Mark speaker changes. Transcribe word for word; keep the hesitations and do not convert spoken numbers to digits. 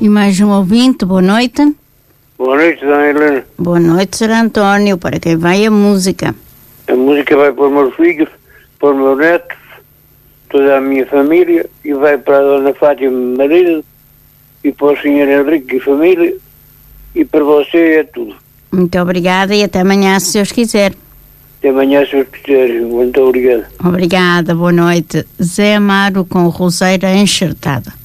Speaker 1: E mais um ouvinte, boa noite.
Speaker 2: Boa noite, Dona Helena.
Speaker 1: Boa noite, senhor António. Para quem vai a música?
Speaker 2: A música vai para os meus filhos, para os meus netos, toda a minha família, e vai para a Dona Fátima, marido, e para o senhor Henrique e família, e para você é tudo.
Speaker 1: Muito obrigada e até amanhã, se Deus quiser.
Speaker 2: Até amanhã, se Deus quiser. Muito obrigado.
Speaker 1: Obrigada, boa noite. Zé Amaro com Roseira enxertada.